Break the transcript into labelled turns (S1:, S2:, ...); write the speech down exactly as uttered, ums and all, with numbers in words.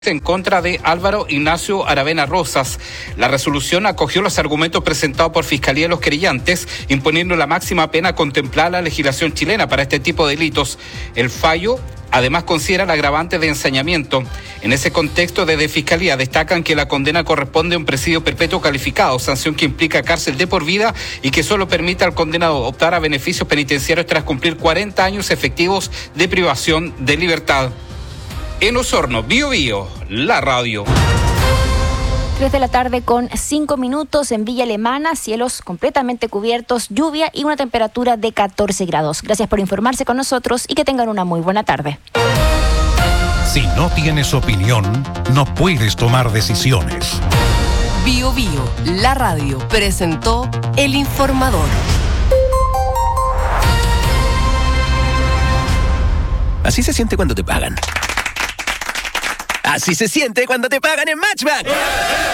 S1: en contra de Álvaro Ignacio Aravena Rosas. La resolución acogió los argumentos presentados por Fiscalía y los querellantes, imponiendo la máxima pena contemplada en la legislación chilena para este tipo de delitos. El fallo además considera el agravante de ensañamiento. En ese contexto, desde Fiscalía destacan que la condena corresponde a un presidio perpetuo calificado, sanción que implica cárcel de por vida y que solo permite al condenado optar a beneficios penitenciarios tras cumplir cuarenta años efectivos de privación de libertad. En Osorno, Bío Bío, la radio.
S2: tres de la tarde con cinco minutos en Villa Alemana, cielos completamente cubiertos, lluvia y una temperatura de catorce grados. Gracias por informarse con nosotros y que tengan una muy buena tarde.
S3: Si no tienes opinión, no puedes tomar decisiones.
S4: Bío Bío, la radio, presentó El Informador.
S5: Así se siente cuando te pagan. Así se siente cuando te pagan en Matchback.